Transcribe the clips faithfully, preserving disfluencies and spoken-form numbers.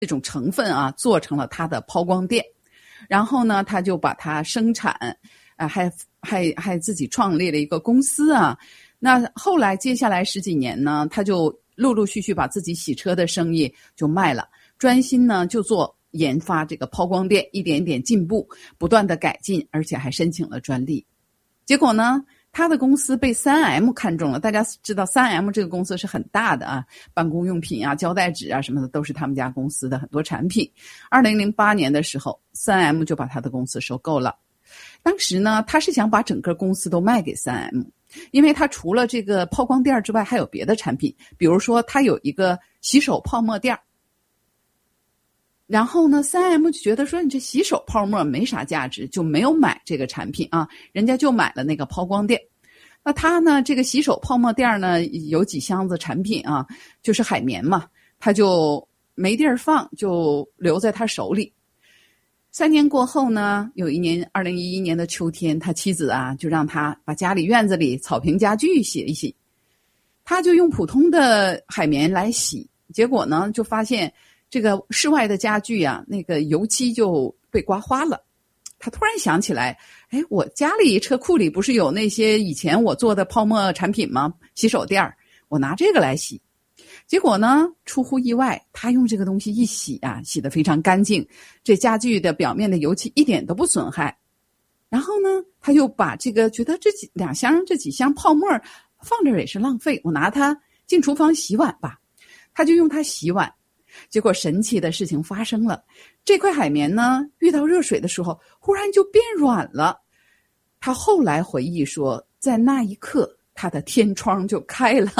这种成分啊做成了它的抛光垫，然后呢他就把它生产，啊、呃、还还还自己创立了一个公司啊。那后来接下来十几年呢，他就陆陆续续把自己洗车的生意就卖了，专心呢就做研发这个抛光垫，一点一点进步，不断的改进，而且还申请了专利。结果呢他的公司被 三 M 看中了，大家知道 三 M 这个公司是很大的啊，办公用品啊、胶带纸啊什么的都是他们家公司的很多产品。二零零八年的时候 三 M 就把他的公司收购了。当时呢他是想把整个公司都卖给 三 M， 因为他除了这个抛光垫之外还有别的产品，比如说他有一个洗手泡沫垫。然后呢 三 M 就觉得说你这洗手泡沫没啥价值，就没有买这个产品啊，人家就买了那个抛光垫。那他呢这个洗手泡沫垫呢有几箱子产品啊，就是海绵嘛，他就没地儿放，就留在他手里。三年过后呢，有一年二零一一年的秋天，他妻子啊就让他把家里院子里草坪家具洗一洗，他就用普通的海绵来洗，结果呢就发现这个室外的家具啊，那个油漆就被刮花了。他突然想起来，哎，我家里车库里不是有那些以前我做的泡沫产品吗？洗手垫，我拿这个来洗。结果呢，出乎意外，他用这个东西一洗啊，洗得非常干净，这家具的表面的油漆一点都不损害。然后呢，他又把这个觉得这几两箱这几箱泡沫放这儿也是浪费，我拿它进厨房洗碗吧。他就用它洗碗。结果神奇的事情发生了，这块海绵呢遇到热水的时候忽然就变软了。他后来回忆说，在那一刻他的天窗就开了，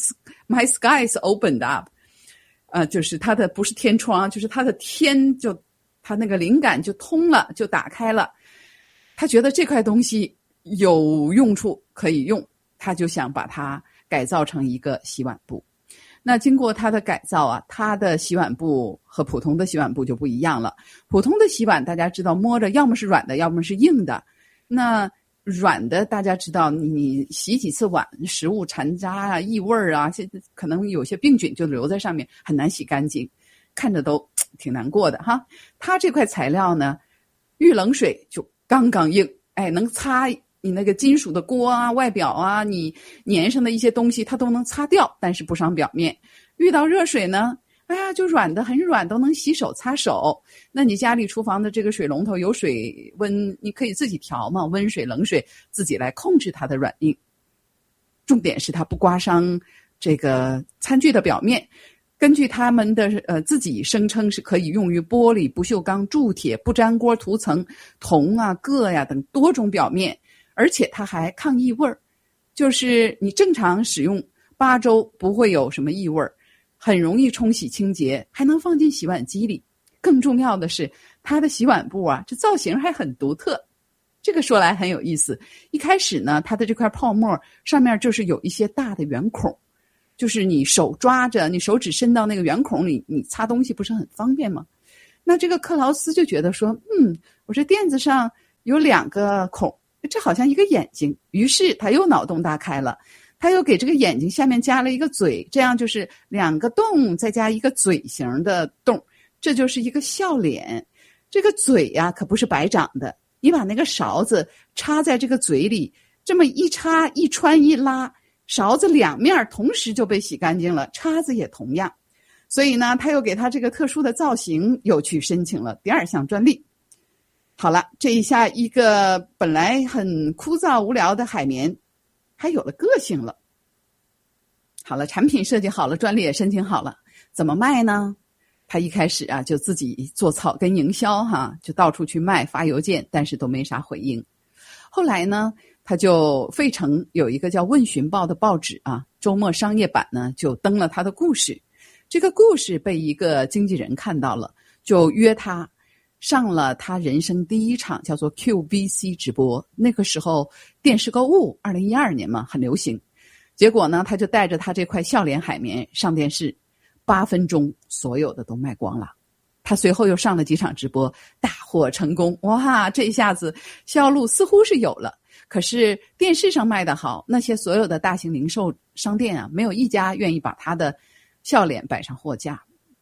My skies opened up， 呃，就是他的不是天窗，就是他的天就他那个灵感就通了，就打开了。他觉得这块东西有用处可以用，他就想把它改造成一个洗碗布。那经过它的改造啊，它的洗碗布和普通的洗碗布就不一样了。普通的洗碗大家知道摸着要么是软的要么是硬的，那软的大家知道你洗几次碗食物残渣啊异味啊，可能有些病菌就留在上面，很难洗干净，看着都挺难过的哈。它这块材料呢遇冷水就刚刚硬，哎，能擦你那个金属的锅啊外表啊，你粘上的一些东西它都能擦掉，但是不伤表面。遇到热水呢，哎呀就软的很软，都能洗手擦手。那你家里厨房的这个水龙头有水温，你可以自己调嘛，温水冷水自己来控制它的软硬。重点是它不刮伤这个餐具的表面。根据他们的呃自己声称是可以用于玻璃、不锈钢、铸铁、不粘锅涂层、铜啊、铬呀、啊、等多种表面。而且它还抗异味，就是你正常使用八周不会有什么异味，很容易冲洗清洁，还能放进洗碗机里。更重要的是它的洗碗布啊，这造型还很独特。这个说来很有意思，一开始呢它的这块泡沫上面就是有一些大的圆孔，就是你手抓着，你手指伸到那个圆孔里，你擦东西不是很方便吗？那这个克劳斯就觉得说，嗯，我这垫子上有两个孔，这好像一个眼睛，于是他又脑洞大开了，他又给这个眼睛下面加了一个嘴，这样就是两个洞再加一个嘴型的洞，这就是一个笑脸。这个嘴呀、啊、可不是白长的，你把那个勺子插在这个嘴里，这么一插一穿一拉，勺子两面同时就被洗干净了，叉子也同样。所以呢他又给他这个特殊的造型又去申请了第二项专利。好了，这一下一个本来很枯燥无聊的海绵还有了个性了。好了，产品设计好了，专利也申请好了，怎么卖呢？他一开始啊就自己做草根营销哈，就到处去卖，发邮件，但是都没啥回应。后来呢他就费城有一个叫问询报的报纸啊，周末商业版呢就登了他的故事。这个故事被一个经纪人看到了，就约他上了他人生第一场叫做 Q V C 直播。那个时候电视购物二零一二年嘛，很流行。结果呢他就带着他这块笑脸海绵上电视，八分钟所有的都卖光了。他随后又上了几场直播，大获成功。哇，这一下子销路似乎是有了，可是电视上卖得好，那些所有的大型零售商店啊，没有一家愿意把他的笑脸摆上货架。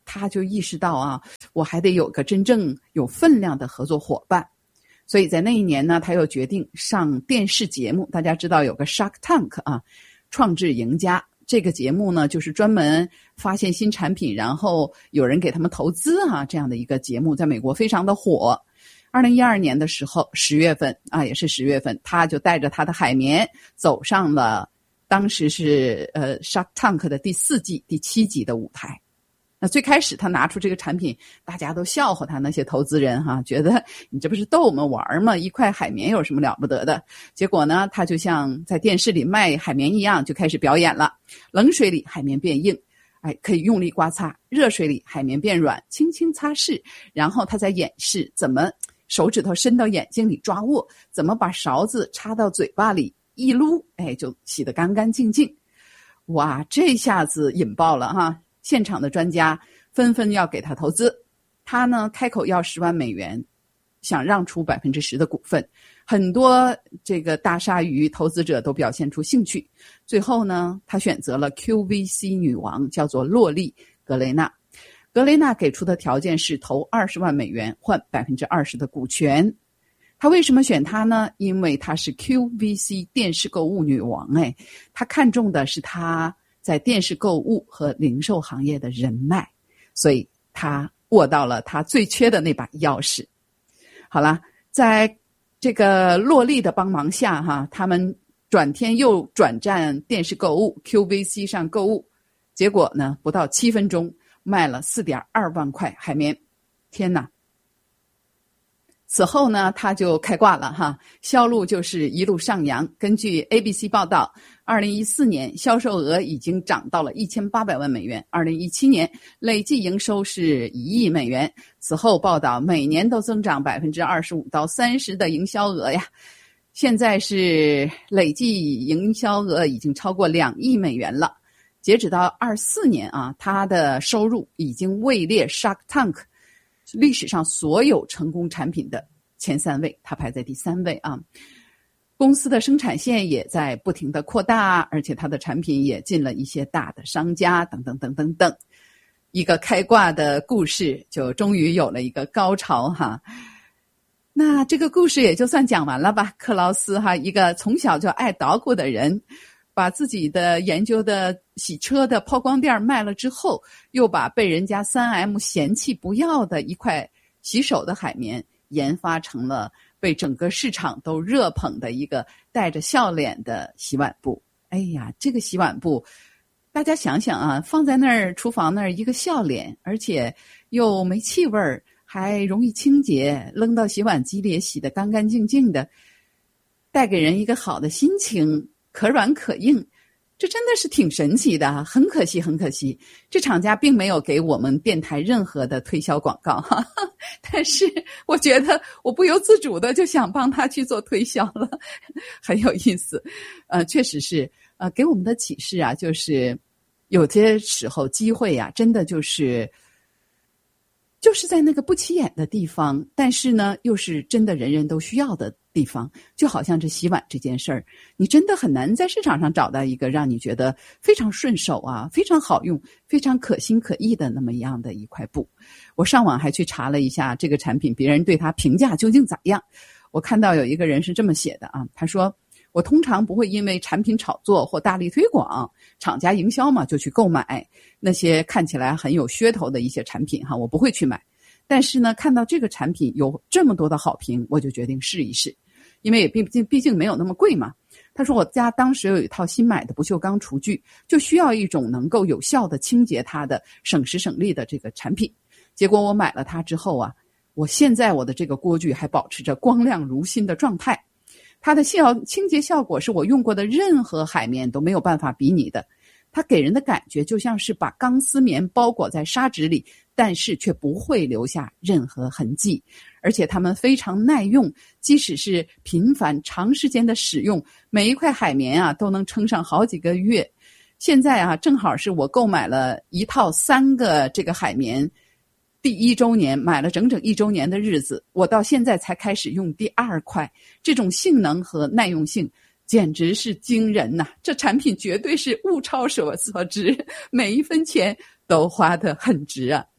他就意识到啊，我还得有个真正有分量的合作伙伴。所以在那一年呢，他又决定上电视节目。大家知道有个 Shark Tank 啊，创智赢家。这个节目呢，就是专门发现新产品，然后有人给他们投资啊，这样的一个节目，在美国非常的火。二零一二年的时候，十月份啊，也是十月份，他就带着他的海绵走上了当时是呃 Shark Tank 的第四季、第七集的舞台。那最开始他拿出这个产品，大家都笑话他，那些投资人哈，觉得你这不是逗我们玩吗？一块海绵有什么了不得的？结果呢，他就像在电视里卖海绵一样，就开始表演了。冷水里海绵变硬，哎，可以用力刮擦；热水里海绵变软，轻轻擦拭。然后他在演示怎么手指头伸到眼睛里抓握，怎么把勺子插到嘴巴里一撸，哎，就洗得干干净净。哇，这下子引爆了哈！现场的专家纷纷要给他投资，他呢开口要十万美元，想让出百分之十的股份。很多这个大鲨鱼投资者都表现出兴趣。最后呢，他选择了 Q V C 女王，叫做洛丽·格雷纳。格雷纳给出的条件是投二十万美元换百分之二十的股权。他为什么选他呢？因为他是 Q V C 电视购物女王，哎，他看中的是他在电视购物和零售行业的人脉，所以他握到了他最缺的那把钥匙。好了，在这个洛丽的帮忙下哈，他们转天又转战电视购物 Q V C 上购物，结果呢，不到七分钟卖了 四点二万块海绵。天哪！此后呢，他就开挂了哈，销路就是一路上扬。根据 A B C 报道，二零一四年销售额已经涨到了一千八百万美元，二零一七年累计营收是一亿美元。此后报道每年都增长百分之二十五到三十的营销额呀，现在是累计营销额已经超过两亿美元了。截止到二四年啊，他的收入已经位列 Shark Tank历史上所有成功产品的前三位，他排在第三位啊。公司的生产线也在不停的扩大，而且他的产品也进了一些大的商家等等等等等。一个开挂的故事就终于有了一个高潮哈。那这个故事也就算讲完了吧。克劳斯哈，一个从小就爱捣鼓的人，把自己的研究的洗车的抛光垫卖了之后，又把被人家 三 M 嫌弃不要的一块洗手的海绵研发成了被整个市场都热捧的一个带着笑脸的洗碗布。哎呀，这个洗碗布大家想想啊，放在那儿厨房那儿一个笑脸，而且又没气味，还容易清洁，扔到洗碗机里也洗得干干净净的，带给人一个好的心情，可软可硬，这真的是挺神奇的。很可惜很可惜，这厂家并没有给我们电台任何的推销广告哈，但是我觉得我不由自主的就想帮他去做推销了，很有意思。呃，确实是呃，给我们的启示啊，就是有些时候机会啊，真的就是就是在那个不起眼的地方，但是呢又是真的人人都需要的地方。就好像这洗碗这件事儿，你真的很难在市场上找到一个让你觉得非常顺手啊，非常好用，非常可心可意的那么样的一块布。我上网还去查了一下这个产品别人对它评价究竟咋样。我看到有一个人是这么写的啊，他说，我通常不会因为产品炒作或大力推广，厂家营销嘛，就去购买那些看起来很有噱头的一些产品哈，我不会去买。但是呢，看到这个产品有这么多的好评，我就决定试一试，因为也毕竟毕竟没有那么贵嘛。他说我家当时有一套新买的不锈钢厨具，就需要一种能够有效的清洁它的省时省力的这个产品。结果我买了它之后啊，我现在我的这个锅具还保持着光亮如新的状态。它的效清洁效果是我用过的任何海绵都没有办法比拟的。它给人的感觉就像是把钢丝棉包裹在砂纸里，但是却不会留下任何痕迹。而且它们非常耐用，即使是频繁长时间的使用，每一块海绵啊都能撑上好几个月。现在啊，正好是我购买了一套三个这个海绵第一周年，买了整整一周年的日子，我到现在才开始用第二块。这种性能和耐用性简直是惊人呐、啊！这产品绝对是物超所所值，每一分钱都花得很值啊！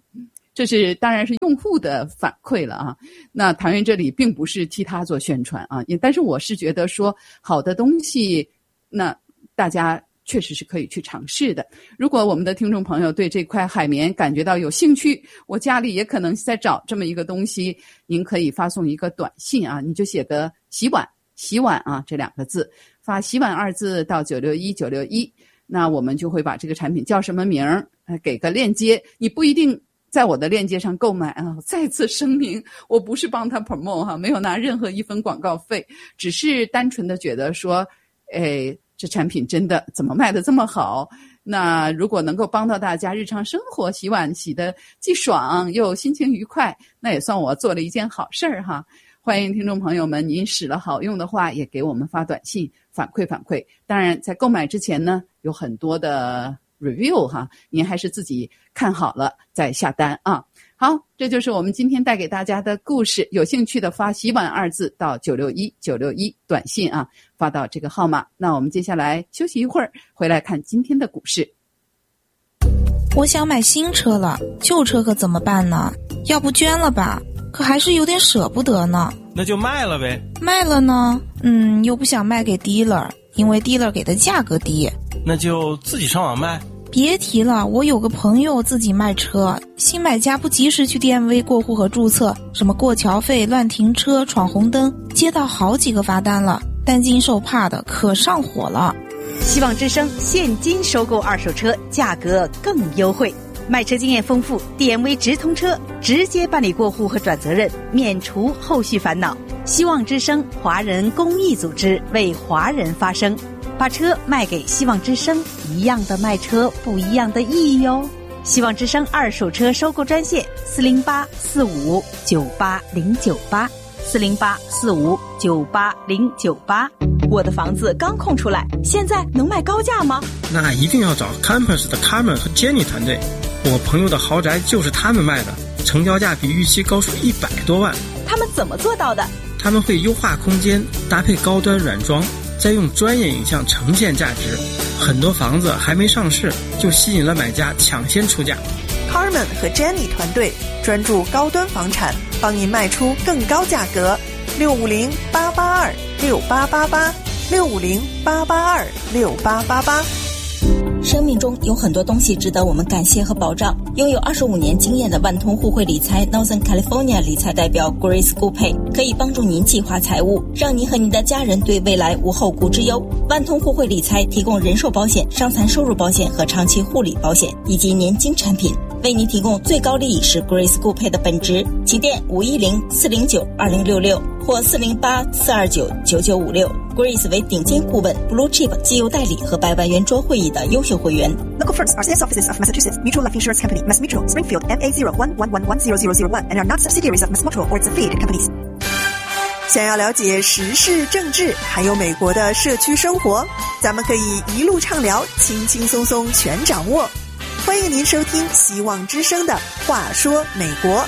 这是当然是用户的反馈了啊。那唐渊这里并不是替他做宣传啊，也但是我是觉得说好的东西，那大家确实是可以去尝试的。如果我们的听众朋友对这块海绵感觉到有兴趣，我家里也可能在找这么一个东西，您可以发送一个短信啊，你就写个洗碗洗碗啊这两个字，发洗碗二字到九六一九六一，那我们就会把这个产品叫什么名儿，给个链接，你不一定在我的链接上购买啊。再次声明，我不是帮他 promote 哈，没有拿任何一分广告费，只是单纯的觉得说，哎，这产品真的怎么卖得这么好？那如果能够帮到大家日常生活洗碗洗得既爽又心情愉快，那也算我做了一件好事儿哈。欢迎听众朋友们，您使了好用的话，也给我们发短信反馈反馈。当然，在购买之前呢，有很多的 review 哈，您还是自己看好了再下单啊。好，这就是我们今天带给大家的故事。有兴趣的发洗碗二字到九六一九六一短信啊，发到这个号码。那我们接下来休息一会儿，回来看今天的股市。 我想买新车了，旧车可怎么办呢？要不捐了吧？可还是有点舍不得呢。 那就卖了呗。 卖了呢？嗯，又不想卖给 dealer， 因为 dealer 给的价格低。 那就自己上网卖。 别提了，我有个朋友自己卖车，新买家不及时去 D M V 过户和注册，什么过桥费、乱停车、闯红灯，接到好几个罚单了，担惊受怕的，可上火了。 希望之声现金收购二手车，价格更优惠，卖车经验丰富 D M V 直通车，直接办理过户和转责任，免除后续烦恼。希望之声华人公益组织，为华人发声，把车卖给希望之声，一样的卖车，不一样的意义哟。希望之声二手车收购专线四零八四五九八零九八四零八四五九八零九八。我的房子刚空出来，现在能卖高价吗？ 那一定要找 Campus 的 Carmen 和 Jenny 团队，我朋友的豪宅就是他们卖的，成交价比预期高出一百多万。 他们怎么做到的？ 他们会优化空间，搭配高端软装，再用专业影像呈现价值，很多房子还没上市就吸引了买家抢先出价。 Carmen 和 Jenny 团队专注高端房产，帮您卖出更高价格。六五零八八二六八八八六五零八八二六八八八。 生命中有很多东西值得我们感谢和保障。拥有二十五年经验的万通互惠理财 Northern California 理财代表 Grace Gupay 可以帮助您计划财务，让您和您的家人对未来无后顾之忧。万通互惠理财提供人寿保险、伤残收入保险和长期护理保险以及年金产品，为您提供最高利益是 Grace Gupay 的本质。请电五一零四零九二零六六或四零八四二九九九五六。Grace 为顶尖顾问 Blue Chip 机油代理和百万圆桌会议的优秀会员。 Local firms are sales offices of Massachusetts Mutual Life Insurance Company, Mass Mutual, Springfield, M A zero one one one one zero zero zero one, and are not subsidiaries of Mass Mutual or its affiliated companies. 想要了解时事政治还有美国的社区生活，咱们可以一路畅聊，轻轻松松全掌握。欢迎您收听希望之声的话说美国。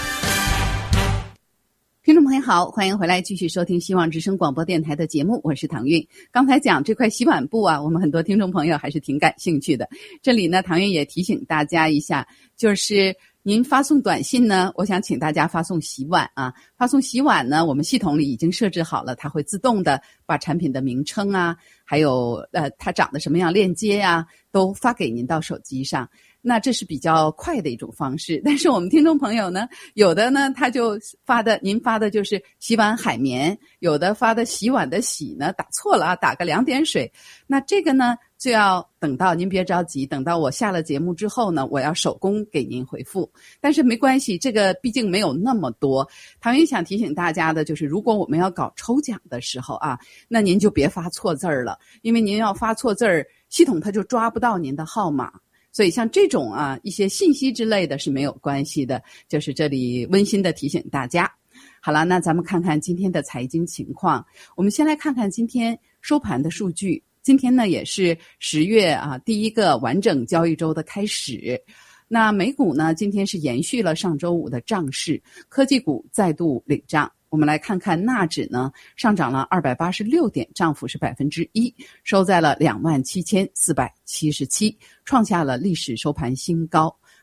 听众朋友好，欢迎回来继续收听希望之声广播电台的节目，我是唐韵。刚才讲这块洗碗布啊，我们很多听众朋友还是挺感兴趣的。这里呢，唐韵也提醒大家一下，就是您发送短信呢，我想请大家发送洗碗啊。发送洗碗呢，我们系统里已经设置好了，它会自动的把产品的名称啊，还有呃它长得什么样链接啊，都发给您到手机上。那这是比较快的一种方式，但是我们听众朋友呢，有的呢他就发的，您发的就是洗碗海绵，有的发的洗碗的洗呢打错了啊，打个两点水。那这个呢就要等到，您别着急，等到我下了节目之后呢，我要手工给您回复。但是没关系，这个毕竟没有那么多。唐韵想提醒大家的就是，如果我们要搞抽奖的时候啊，那您就别发错字儿了，因为您要发错字儿，系统它就抓不到您的号码。所以像这种啊一些信息之类的是没有关系的，就是这里温馨的提醒大家。好了，那咱们看看今天的财经情况。我们先来看看今天收盘的数据。今天呢也是十月啊第一个完整交易周的开始。那美股呢今天是延续了上周五的涨势，科技股再度领涨。我们来看看纳指呢，上涨了二百八十六点，涨幅是百分之一，收在了两万七千四百七十七，创下了历史收盘新高。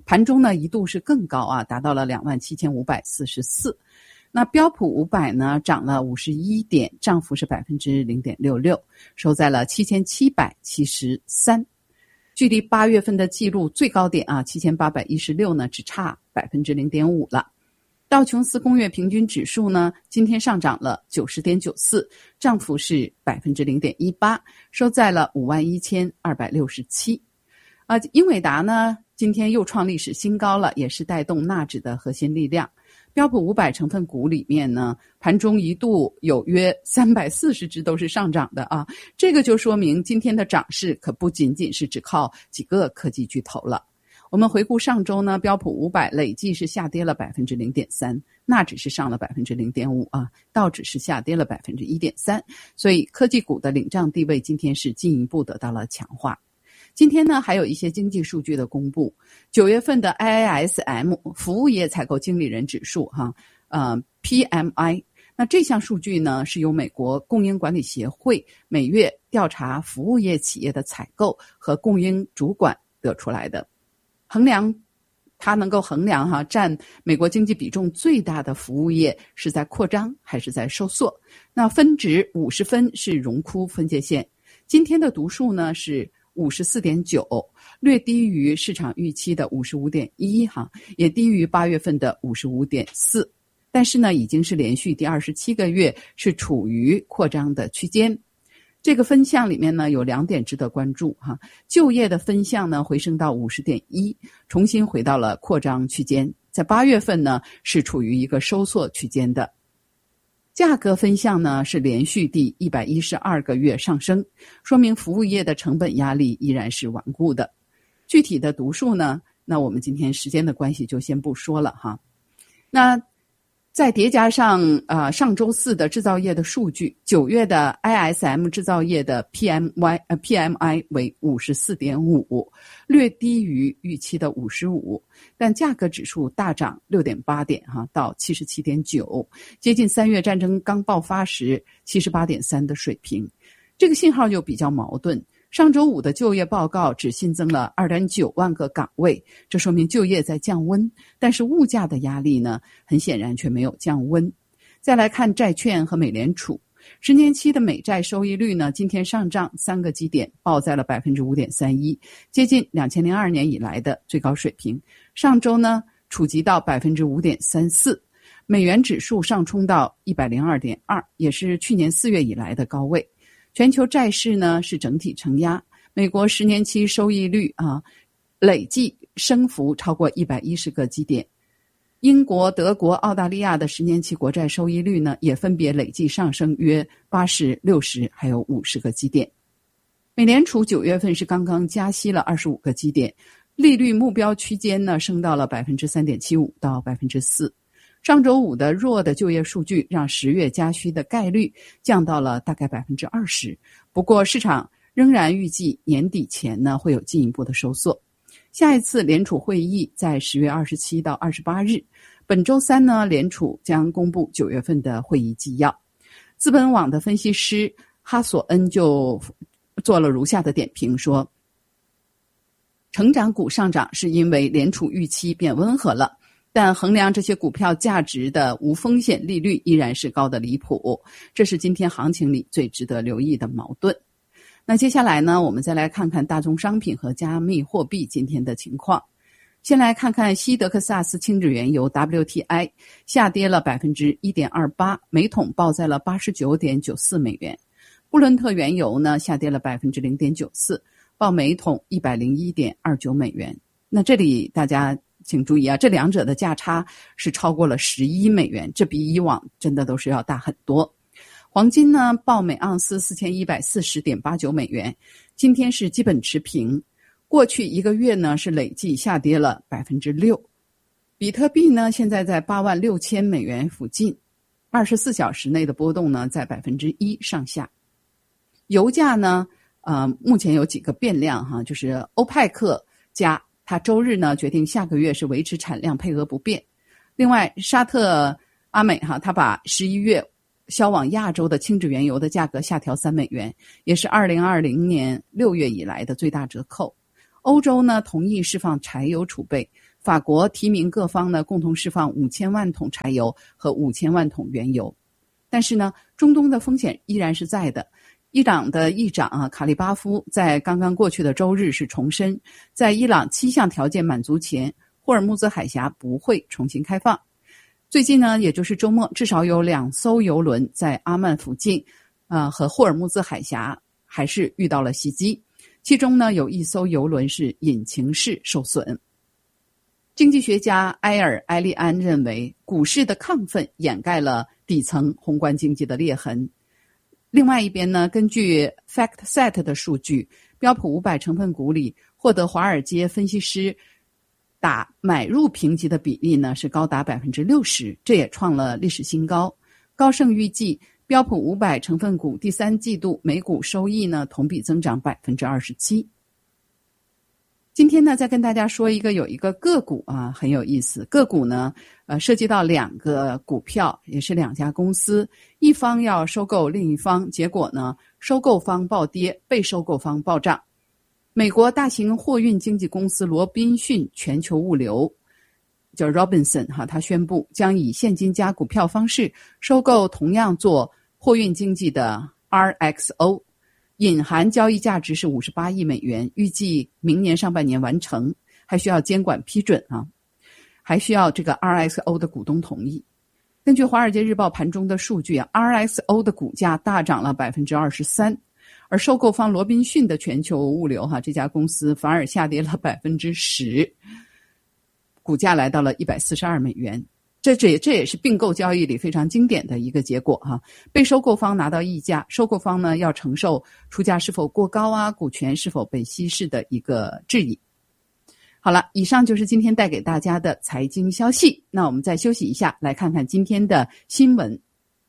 盘中呢一度是更高啊，达到了两万七千五百四十四。那标普五百呢涨了五十一点，涨幅是百分之零点六六，收在了七千七百七十三。距离八月份的记录最高点啊七千八百一十六呢只差百分之零点五了。道琼斯工业平均指数呢今天上涨了九十点九四，涨幅是百分之零点一八，收在了五万一千二百六十七。啊，英伟达呢今天又创历史新高了，也是带动纳指的核心力量。标普五百成分股里面呢，盘中一度有约三百四十只都是上涨的啊，这个就说明今天的涨势可不仅仅是只靠几个科技巨头了。我们回顾上周呢，标普五百累计是下跌了百分之零点三，纳指是上了百分之零点五啊，道指是下跌了百分之一点三，所以科技股的领涨地位今天是进一步得到了强化。今天呢，还有一些经济数据的公布。九月份的 I I S M 服务业采购经理人指数哈，呃 P M I， 那这项数据呢是由美国供应管理协会每月调查服务业企业的采购和供应主管得出来的。衡量它能够衡量哈占美国经济比重最大的服务业是在扩张还是在收缩。那分值五十分是荣枯分界线。今天的读数呢是五十四点九，略低于市场预期的五十五点一哈，也低于八月份的五十五点四。但是呢，已经是连续第二十七个月是处于扩张的区间。这个分项里面呢有两点值得关注哈，就业的分项呢回升到五十点一，重新回到了扩张区间。在八月份呢是处于一个收缩区间的。价格分项呢是连续第一百一十二个月上升，说明服务业的成本压力依然是顽固的。具体的读数呢，那我们今天时间的关系就先不说了哈。那再叠加上呃上周四的制造业的数据，九月的 I S M 制造业的 P M Y 呃 P M I 为 五十四点五， 略低于预期的五十五，但价格指数大涨 六点八点哈到 七十七点九， 接近三月战争刚爆发时 七十八点三 的水平。这个信号就比较矛盾。上周五的就业报告只新增了 二点九万个岗位，这说明就业在降温，但是物价的压力呢，很显然却没有降温。再来看债券和美联储，十年期的美债收益率呢，今天上涨三个基点，报在了 百分之五点三一， 接近两千零二年以来的最高水平。上周呢，触及到 百分之五点三四， 美元指数上冲到 一百零二点二， 也是去年四月以来的高位。全球债市呢是整体承压，美国十年期收益率啊累计升幅超过一百一十个基点。英国、德国、澳大利亚的十年期国债收益率呢也分别累计上升约八十、六十还有五十个基点。美联储九月份是刚刚加息了二十五个基点，利率目标区间呢升到了 百分之三点七五 到 百分之四。上周五的弱的就业数据让十月加息的概率降到了大概 百分之二十， 不过市场仍然预计年底前呢会有进一步的收缩。下一次联储会议在十月二十七到二十八日，本周三呢联储将公布九月份的会议纪要。资本网的分析师哈索恩就做了如下的点评说，成长股上涨是因为联储预期变温和了，但衡量这些股票价值的无风险利率依然是高的离谱，这是今天行情里最值得留意的矛盾。那接下来呢，我们再来看看大宗商品和加密货币今天的情况。先来看看西德克萨斯轻质原油 W T I 下跌了 百分之一点二八， 每桶报在了 八十九点九四美元。布伦特原油呢下跌了 百分之零点九四， 报每桶 一百零一点二九美元。那这里大家请注意啊，这两者的价差是超过了十一美元，这比以往真的都是要大很多。黄金呢报每盎司 四千一百四十点八九美元，今天是基本持平。过去一个月呢是累计下跌了 百分之六。 比特币呢现在在八万六千美元附近，二十四小时内的波动呢在 百分之一 上下。油价呢呃，目前有几个变量哈，就是欧派克加他周日呢决定下个月是维持产量配额不变。另外沙特阿美哈，他把十一月销往亚洲的轻质原油的价格下调三美元，也是二零二零年六月以来的最大折扣。欧洲呢同意释放柴油储备， 法国提名各方呢共同释放五千万桶柴油和五千万桶原油。但是呢，中东的风险依然是在的。伊朗的议长啊卡利巴夫在刚刚过去的周日是重申，在伊朗七项条件满足前，霍尔木兹海峡不会重新开放。最近呢，也就是周末，至少有两艘油轮在阿曼附近，呃，和霍尔木兹海峡还是遇到了袭击。其中呢，有一艘油轮是引擎室受损。经济学家埃尔埃利安认为，股市的亢奋掩盖了底层宏观经济的裂痕。另外一边呢，根据 FactSet 的数据，标普五百成分股里获得华尔街分析师打买入评级的比例呢是高达 百分之六十， 这也创了历史新高。高盛预计标普五百成分股第三季度每股收益呢同比增长 百分之二十七。今天呢，再跟大家说一个有一个个股啊，很有意思。个股呢，呃，涉及到两个股票，也是两家公司，一方要收购另一方，结果呢，收购方暴跌，被收购方暴涨。美国大型货运经纪公司罗宾逊全球物流，叫 Robinson 哈，他宣布将以现金加股票方式收购同样做货运经纪的 R X O。隐含交易价值是五十八亿美元，预计明年上半年完成，还需要监管批准啊，还需要这个 R X O 的股东同意。根据《华尔街日报》盘中的数据啊 ，R X O 的股价大涨了 百分之二十三， 而收购方罗宾逊的全球物流哈、啊、这家公司反而下跌了 百分之十， 股价来到了一百四十二美元。这这这也是并购交易里非常经典的一个结果哈、啊。被收购方拿到溢价，收购方呢要承受出价是否过高啊，股权是否被稀释的一个质疑。好了，以上就是今天带给大家的财经消息。那我们再休息一下，来看看今天的新闻。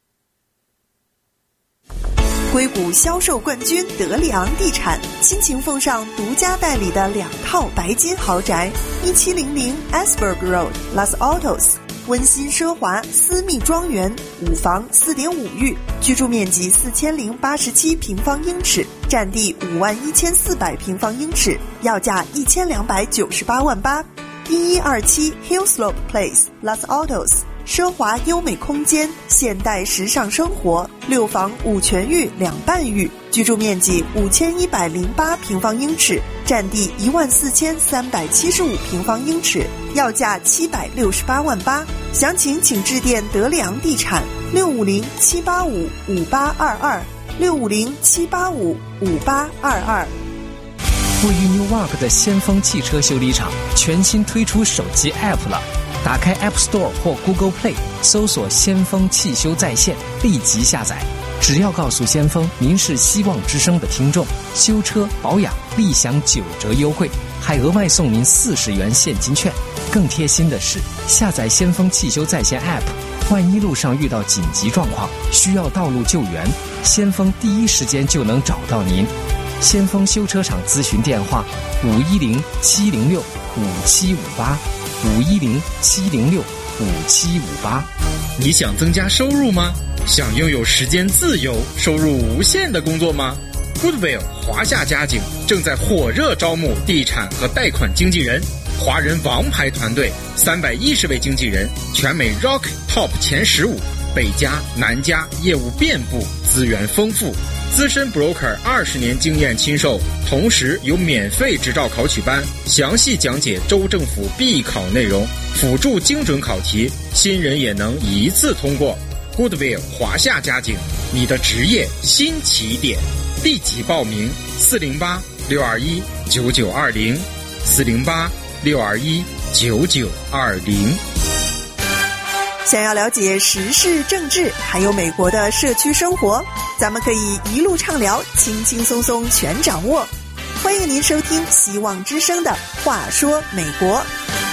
硅谷销售冠军德里昂地产倾情奉上独家代理的两套白金豪宅，一七零零 Asberg Road Los Altos，温馨奢华私密庄园，五房 四点五 浴，居住面积四千零八十七平方英尺，占地五万一千四百平方英尺，要价一千两百九十八万八。一一二七 Hillslope Place Los Altos， 奢华优美空间，现代时尚生活，六房五全浴两半浴，居住面积五千一百零八平方英尺，占地一万四千三百七十五平方英尺，要价七百六十八万八。详情请致电德里昂地产六五零七八五五八二二 六五零七八五五八二二。 位于 Newark 的先锋汽车修理厂全新推出手机 App 了，打开 App Store 或 Google Play， 搜索先锋汽修在线，立即下载。只要告诉先锋您是希望之声的听众，修车保养立享九折优惠，还额外送您四十元现金券。更贴心的是，下载先锋汽修在线 App， 万一路上遇到紧急状况需要道路救援，先锋第一时间就能找到您。先锋修车厂咨询电话五一零七零六五七五八 五一零七零六五七五八。 你想增加收入吗？想拥有时间自由、收入无限的工作吗？ Goodwill 华夏家景正在火热招募地产和贷款经纪人，华人王牌团队，三百一十位经纪人，全美 Rock Top 前十五，北加南加，业务遍布，资源丰富。资深 broker 二十年经验亲授，同时有免费执照考取班，详细讲解州政府必考内容，辅助精准考题，新人也能一次通过。Goodwill 华夏家景，你的职业新起点，立即报名四零八六二一九九二零 四零八六二一九九二零。 想要了解时事政治还有美国的社区生活，咱们可以一路畅聊，轻轻松松全掌握。欢迎您收听希望之声的话说美国。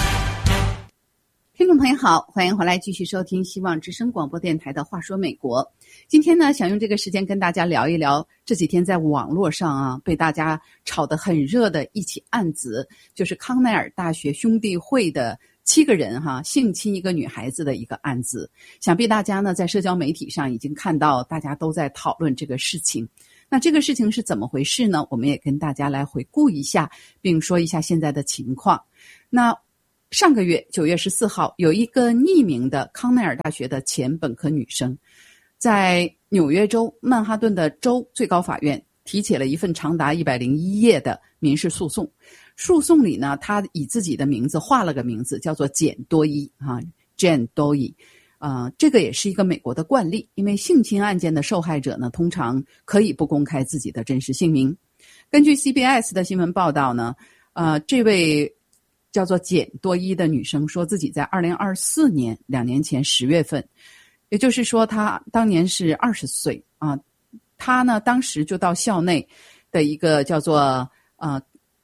听众朋友好，欢迎回来继续收听希望之声广播电台的话说美国。今天呢，想用这个时间跟大家聊一聊这几天在网络上啊被大家炒得很热的一起案子，就是康奈尔大学兄弟会的七个人哈性侵一个女孩子的一个案子。想必大家呢在社交媒体上已经看到大家都在讨论这个事情。那这个事情是怎么回事呢？我们也跟大家来回顾一下，并说一下现在的情况。那上个月九月十四号，有一个匿名的康奈尔大学的前本科女生，在纽约州曼哈顿的州最高法院提起了一份长达一百零一页的民事诉讼。诉讼里呢，她以自己的名字画了个名字，叫做简多伊啊 ，Jane Doe。呃，这个也是一个美国的惯例，因为性侵案件的受害者呢，通常可以不公开自己的真实姓名。根据 C B S 的新闻报道呢，呃，这位叫做简多伊的女生说自己在二零二四年两年前十月份，也就是说她当年是二十岁啊，她呢当时就到校内的一个叫做呃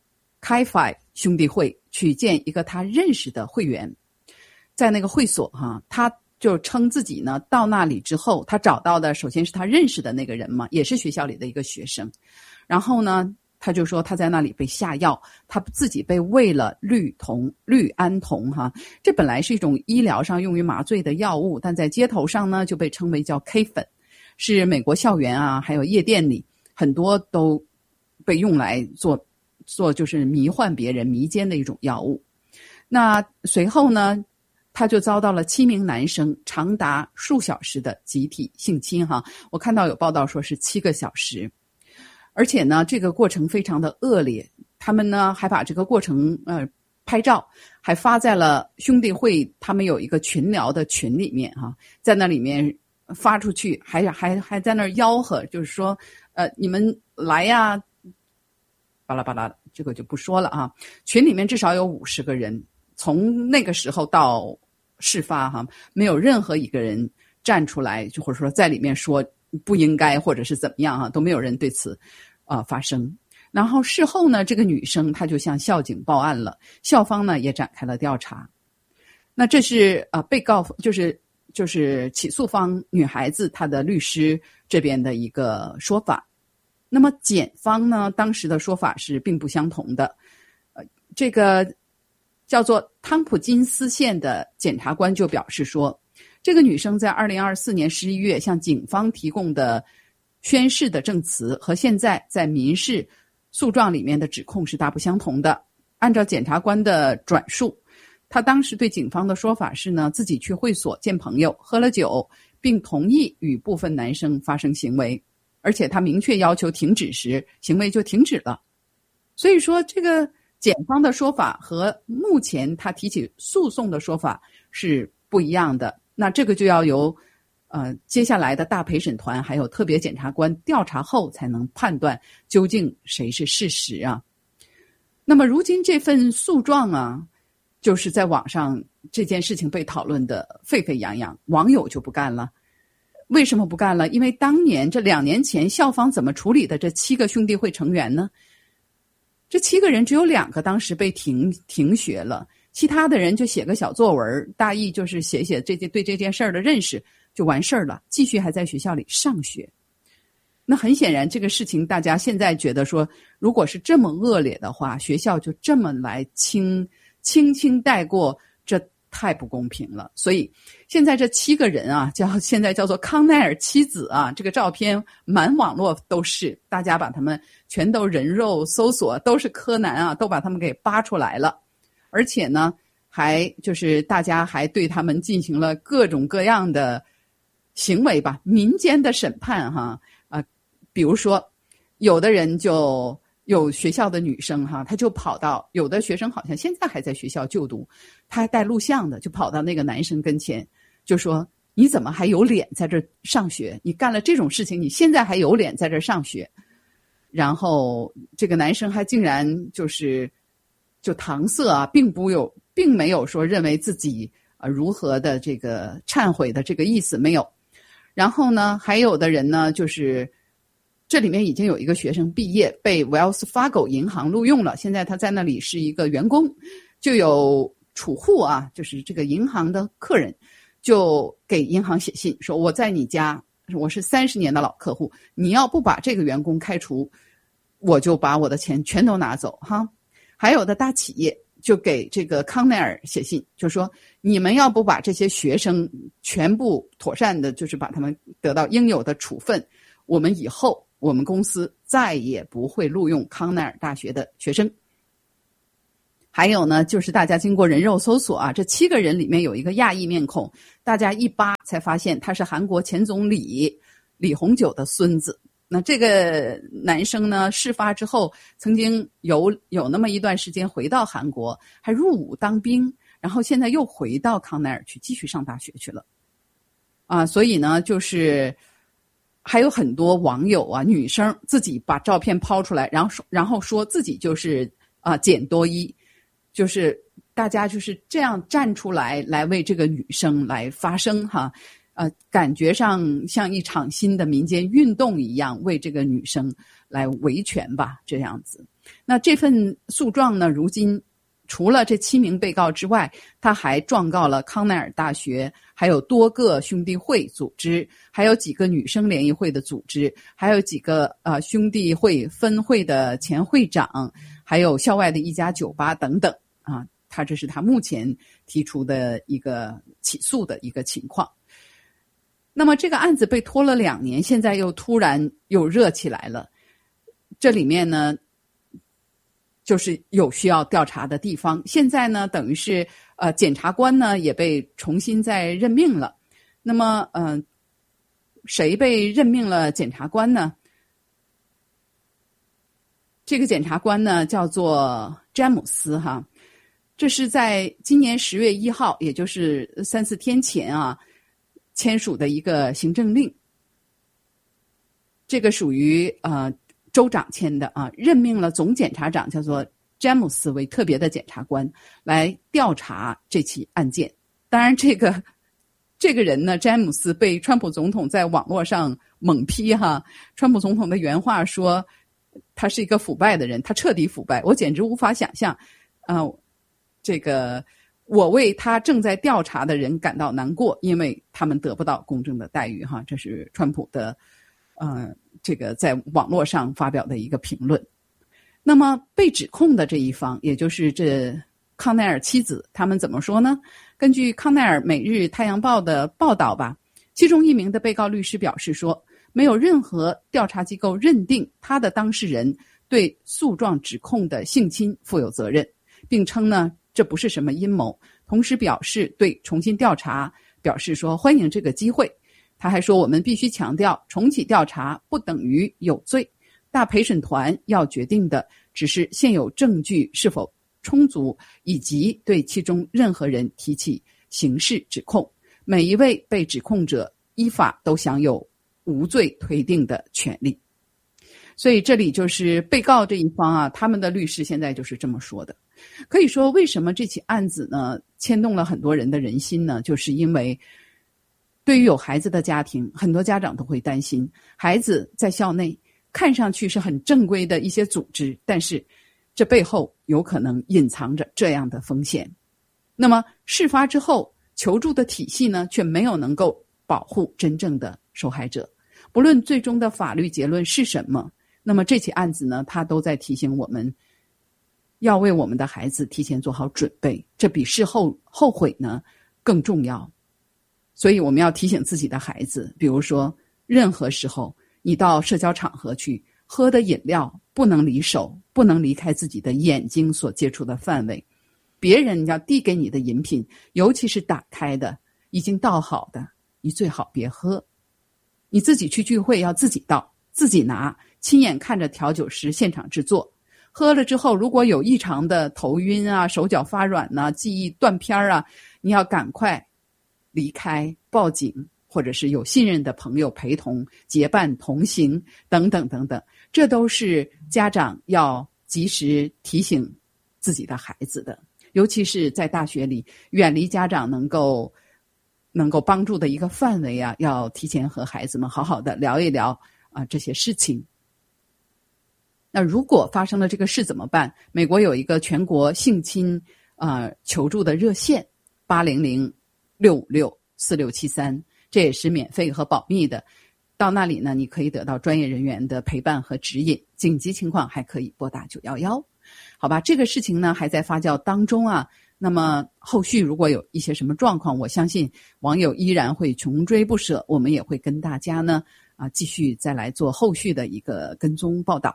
Chi-Phi 兄弟会去见一个她认识的会员，在那个会所哈，她就称自己呢到那里之后，她找到的首先是她认识的那个人嘛，也是学校里的一个学生，然后呢他就说他在那里被下药，他自己被喂了氯酮、氯胺酮哈，这本来是一种医疗上用于麻醉的药物，但在街头上呢就被称为叫 K 粉，是美国校园啊还有夜店里很多都被用来做做就是迷幻别人、迷奸的一种药物。那随后呢，他就遭到了七名男生长达数小时的集体性侵哈，我看到有报道说是七个小时。而且呢，这个过程非常的恶劣，他们呢还把这个过程呃拍照，还发在了兄弟会他们有一个群聊的群里面哈、啊，在那里面发出去，还还还在那儿吆喝，就是说呃你们来呀，巴拉巴拉的，这个就不说了啊。群里面至少有五十个人，从那个时候到事发哈、啊，没有任何一个人站出来，就或者说在里面说不应该或者是怎么样哈、啊，都没有人对此呃发声。然后事后呢，这个女生她就向校警报案了，校方呢也展开了调查。那这是呃被告就是就是起诉方女孩子她的律师这边的一个说法。那么检方呢当时的说法是并不相同的。呃这个叫做汤普金斯县的检察官就表示说，这个女生在二零二四年十一月向警方提供的宣誓的证词和现在在民事诉状里面的指控是大不相同的。按照检察官的转述，他当时对警方的说法是呢，自己去会所见朋友，喝了酒，并同意与部分男生发生行为，而且他明确要求停止时，行为就停止了。所以说，这个检方的说法和目前他提起诉讼的说法是不一样的。那这个就要由呃接下来的大陪审团还有特别检察官调查后才能判断究竟谁是事实啊。那么如今这份诉状啊，就是在网上这件事情被讨论的沸沸扬扬，网友就不干了。为什么不干了？因为当年这两年前校方怎么处理的这七个兄弟会成员呢？这七个人只有两个当时被停停学了，其他的人就写个小作文，大意就是写写这件对这件事儿的认识就完事儿了，继续还在学校里上学。那很显然这个事情大家现在觉得说，如果是这么恶劣的话，学校就这么来轻轻轻带过，这太不公平了。所以现在这七个人啊，叫现在叫做康奈尔妻子啊，这个照片满网络都是，大家把他们全都人肉搜索，都是柯南啊，都把他们给扒出来了。而且呢，还就是大家还对他们进行了各种各样的行为吧，民间的审判哈啊、呃，比如说有的人就有学校的女生哈，她就跑到有的学生好像现在还在学校就读，她还带录像的，就跑到那个男生跟前，就说你怎么还有脸在这上学？你干了这种事情，你现在还有脸在这上学？然后这个男生还竟然就是就搪塞啊，并不有，并没有说认为自己呃如何的这个忏悔的这个意思没有。然后呢，还有的人呢，就是这里面已经有一个学生毕业，被 Wells Fargo 银行录用了，现在他在那里是一个员工，就有储户啊，就是这个银行的客人，就给银行写信说，我在你家，我是三十年的老客户，你要不把这个员工开除，我就把我的钱全都拿走哈。还有的大企业就给这个康奈尔写信，就说你们要不把这些学生全部妥善的，就是把他们得到应有的处分，我们以后我们公司再也不会录用康奈尔大学的学生。 还有呢，就是大家经过人肉搜索啊，这七个人里面有一个亚裔面孔，大家一扒才发现他是韩国前总理李鸿九的孙子。那这个男生呢，事发之后曾经有有那么一段时间回到韩国，还入伍当兵，然后现在又回到康奈尔去继续上大学去了。啊，所以呢，就是还有很多网友啊，女生自己把照片抛出来，然后说然后说自己就是啊简多伊。就是大家就是这样站出来，来为这个女生来发声哈，呃，感觉上像一场新的民间运动一样，为这个女生来维权吧，这样子。那这份诉状呢，如今除了这七名被告之外，他还状告了康奈尔大学，还有多个兄弟会组织，还有几个女生联谊会的组织，还有几个呃兄弟会分会的前会长，还有校外的一家酒吧等等。啊，他这是他目前提出的一个起诉的一个情况。那么这个案子被拖了两年，现在又突然又热起来了。这里面呢，就是有需要调查的地方。现在呢，等于是呃，检察官呢也被重新再任命了。那么，嗯、呃，谁被任命了检察官呢？这个检察官呢叫做詹姆斯哈。这是在今年十月一号，也就是三四天前啊，签署的一个行政令。这个属于呃州长签的啊，任命了总检察长叫做詹姆斯为特别的检察官来调查这起案件。当然，这个这个人呢，詹姆斯被川普总统在网络上猛批哈。川普总统的原话说，他是一个腐败的人，他彻底腐败，我简直无法想象，呃。这个我为他正在调查的人感到难过，因为他们得不到公正的待遇哈。这是川普的呃这个在网络上发表的一个评论。那么被指控的这一方，也就是这康奈尔妻子，他们怎么说呢？根据康奈尔每日太阳报的报道吧，其中一名的被告律师表示说，没有任何调查机构认定他的当事人对诉状指控的性侵负有责任，并称呢这不是什么阴谋，同时表示对重新调查表示说欢迎这个机会。他还说，我们必须强调，重启调查不等于有罪，大陪审团要决定的只是现有证据是否充足，以及对其中任何人提起刑事指控。每一位被指控者依法都享有无罪推定的权利。所以这里就是被告这一方啊，他们的律师现在就是这么说的。可以说，为什么这起案子呢牵动了很多人的人心呢？就是因为对于有孩子的家庭，很多家长都会担心，孩子在校内看上去是很正规的一些组织，但是这背后有可能隐藏着这样的风险。那么事发之后，求助的体系呢，却没有能够保护真正的受害者。不论最终的法律结论是什么，那么这起案子呢，它都在提醒我们，要为我们的孩子提前做好准备，这比事后后悔呢更重要。所以我们要提醒自己的孩子，比如说任何时候你到社交场合去，喝的饮料不能离手，不能离开自己的眼睛所接触的范围。别人要递给你的饮品，尤其是打开的已经倒好的，你最好别喝。你自己去聚会要自己倒自己拿，亲眼看着调酒师现场制作。喝了之后如果有异常的头晕啊，手脚发软啊，记忆断片啊，你要赶快离开，报警，或者是有信任的朋友陪同结伴同行等等等等。这都是家长要及时提醒自己的孩子的，尤其是在大学里，远离家长能够能够帮助的一个范围啊，要提前和孩子们好好的聊一聊啊这些事情。那如果发生了这个事怎么办？美国有一个全国性侵呃求助的热线八零零六五六四六七三，这也是免费和保密的。到那里呢，你可以得到专业人员的陪伴和指引，紧急情况还可以拨打九一一。好吧，这个事情呢还在发酵当中啊。那么后续如果有一些什么状况，我相信网友依然会穷追不舍，我们也会跟大家呢啊继续再来做后续的一个跟踪报道。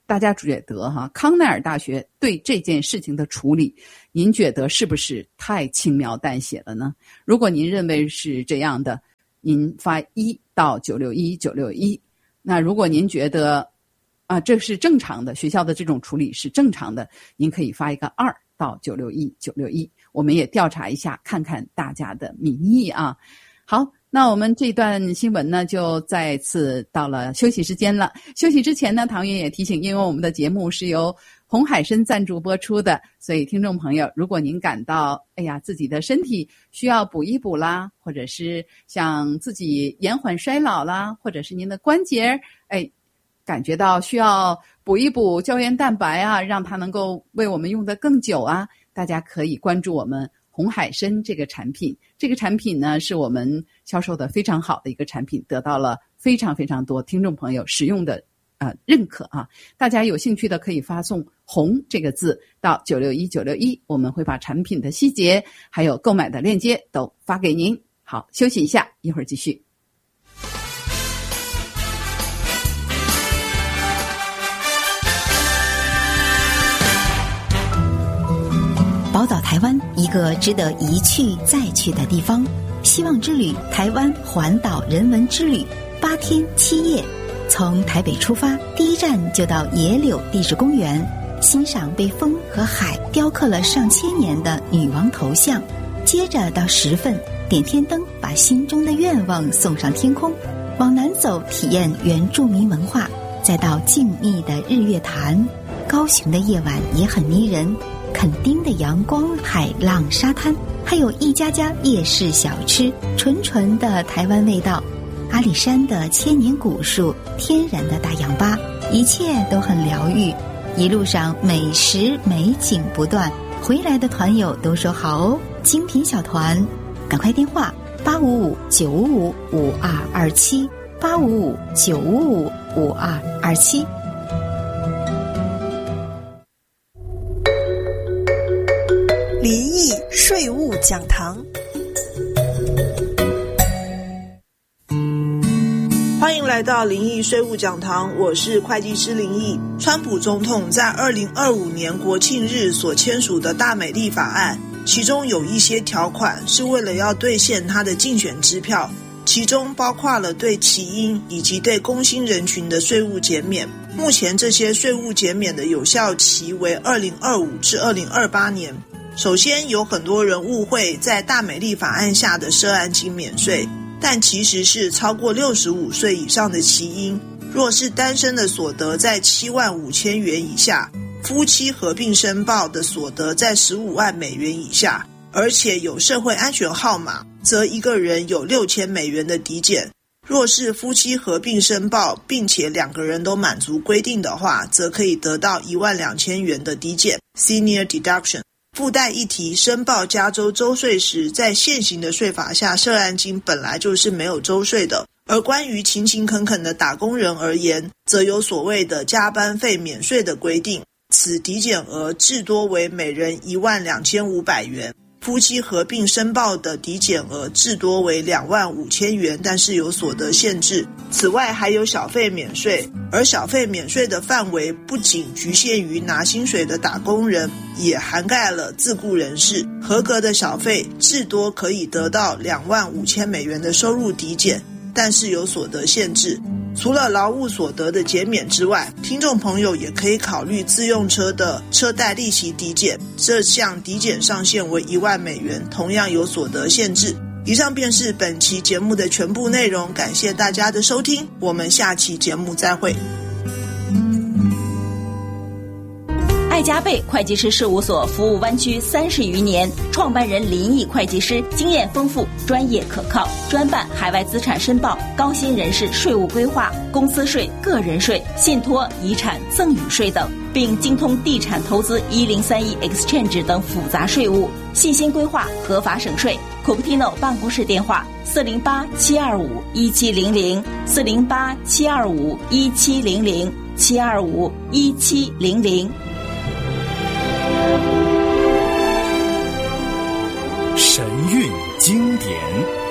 大家觉得哈，康奈尔大学对这件事情的处理，您觉得是不是太轻描淡写了呢？如果您认为是这样的，您发一到九六一九六一。那如果您觉得啊这是正常的，学校的这种处理是正常的，您可以发一个二到九六一九六一。我们也调查一下，看看大家的民意啊。好。那我们这段新闻呢，就再次到了休息时间了。休息之前呢，唐媛也提醒，因为我们的节目是由红海参赞助播出的，所以听众朋友，如果您感到哎呀自己的身体需要补一补啦，或者是像自己延缓衰老啦，或者是您的关节哎感觉到需要补一补胶原蛋白啊，让它能够为我们用得更久啊，大家可以关注我们红海参这个产品。这个产品呢，是我们销售的非常好的一个产品，得到了非常非常多听众朋友使用的呃认可啊。大家有兴趣的可以发送红这个字到九六一九六一，我们会把产品的细节还有购买的链接都发给您。好，休息一下，一会儿继续。 宝岛台湾，一个值得一去再去的地方。希望之旅台湾环岛人文之旅，八天七夜，从台北出发，第一站就到野柳地质公园，欣赏被风和海雕刻了上千年的女王头像。接着到十份，点天灯，把心中的愿望送上天空。往南走，体验原住民文化，再到静谧的日月潭。高雄的夜晚也很迷人。垦丁的阳光、海浪、沙滩，还有一家家夜市小吃，纯纯的台湾味道。阿里山的千年古树，天然的大氧吧，一切都很疗愈。一路上美食美景不断，回来的团友都说好哦，精品小团，赶快电话八五五九五五五二二七八五五九五五五二二七。 离异税务讲堂， 欢迎来到灵异税务讲堂，我是会计师林毅。川普总统在二零二五年国庆日所签署的大美丽法案，其中有一些条款是为了要兑现他的竞选支票，其中包括了对起因以及对工薪人群的税务减免。目前这些税务减免的有效期为二零二五至二零二八年。首先，有很多人误会在大美丽法案下的涉案金免税，但其实是超过六十五岁以上的起因，若是单身的所得在七万五千元以下，夫妻合并申报的所得在十五万美元以下，而且有社会安全号码，则一个人有六千美元的抵减。若是夫妻合并申报，并且两个人都满足规定的话，则可以得到一万两千元的抵减 （Senior Deduction）。附带一提，申报加州州税时，在现行的税法下，涉案金本来就是没有州税的。而关于勤勤恳恳的打工人而言，则有所谓的加班费免税的规定，此抵减额至多为每人一万两千五百元。夫妻合并申报的抵减额至多为两万五千元，但是有所得限制。此外还有小费免税，而小费免税的范围不仅局限于拿薪水的打工人，也涵盖了自雇人士。合格的小费至多可以得到两万五千美元的收入抵减，但是有所得限制。除了劳务所得的减免之外，听众朋友也可以考虑自用车的车贷利息抵减，这项抵减上限为一万美元，同样有所得限制。以上便是本期节目的全部内容，感谢大家的收听，我们下期节目再会。 爱加倍会计师事务所服务湾区三十余年，创办人林毅会计师经验丰富，专业可靠，专办海外资产申报、高薪人士税务规划、公司税、个人税、信托、遗产、赠与税等，并精通地产投资一零三一 Exchange 等复杂税务，细心规划，合法省税。Cupertino 办公室电话：四零八七二五一七零零四零八七二五一七零零七二五一七零零。 神韵经典。